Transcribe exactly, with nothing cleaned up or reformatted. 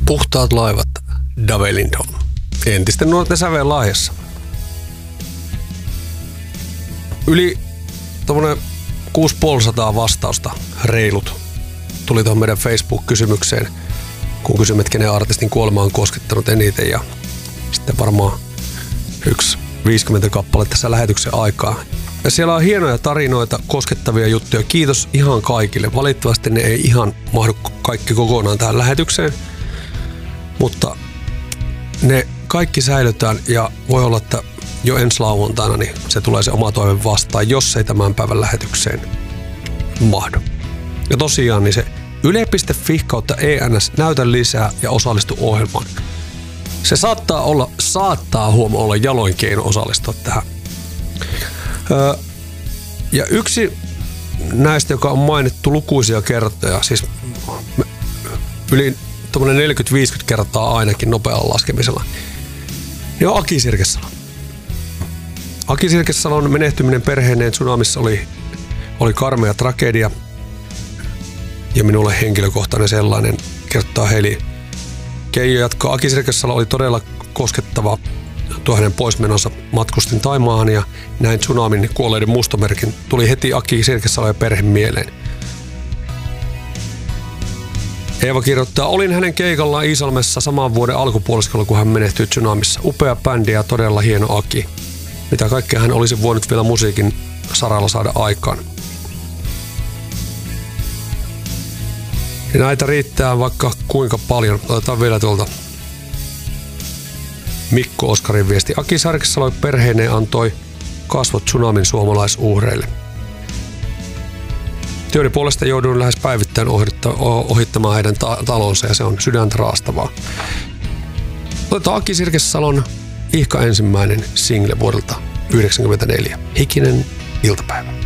Puhtaat laivat, Dave Lindholm. Entisten nuorten säveen Lahdessa. Yli tommonen kuusisataaviisikymmentä vastausta, reilut, tuli tuohon meidän Facebook-kysymykseen, kun kysymme, että kenen artistin kuolema on koskettanut eniten. Ja sitten varmaan yksi viisikymmentä kappale tässä lähetyksen aikaa. Ja siellä on hienoja tarinoita, koskettavia juttuja. Kiitos ihan kaikille. Valitettavasti ne ei ihan mahdu kaikki kokonaan tähän lähetykseen, mutta ne kaikki säilytään ja voi olla, että jo ensi lauantaina niin se tulee se oma toive vastaan, jos ei tämän päivän lähetykseen mahdu. Ja tosiaan niin se yle piste fi kautta E N S näytä lisää ja osallistu ohjelmaan. Se saattaa olla, saattaa huomaa olla jaloin keino osallistua tähän. Öö, ja yksi näistä, joka on mainittu lukuisia kertoja, siis yli neljäkymmentä viisikymmentä kertaa ainakin nopealla laskemisella, niin on Aki Sirkesalo. Aki Sirkesalon menehtyminen perheineen tsunamissa oli, oli karmea tragedia ja minulle henkilökohtainen sellainen, kertaa Heli. Keijo jatkaa. Aki Sirkesalo oli todella koskettava tuo hänen poismenonsa. Matkustin Taimaahan ja näin tsunamin kuolleiden mustomerkin. Tuli heti Aki Sirkesalo ja perhe mieleen. Eeva kirjoittaa, olin hänen keikallaan Iisalmessa saman vuoden alkupuoliskolla, kun hän menehtyi tsunamissa. Upea bändi ja todella hieno Aki. Mitä kaikkea hän olisi voinut vielä musiikin saralla saada aikaan. Ja näitä riittää vaikka kuinka paljon. Otetaan vielä tuolta Mikko Oskarin viesti. Aki Sirkesalo perheineen antoi kasvot tsunamin suomalaisuhreille. Työni puolesta jouduin lähes päivittäin ohittamaan heidän ta- talonsa ja se on sydäntä raastavaa. Otetaan Aki Sirkesalon ihka ensimmäinen single vuodelta yhdeksänkymmentäneljä. Hikinen iltapäivä.